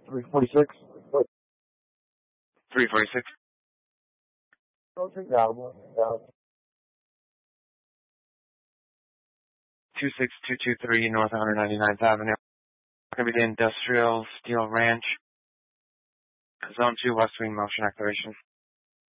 346. 346. Yeah. 26223 North 199th Avenue. Going to be the Industrial Steel Ranch. Zone 2 West Wing motion activation.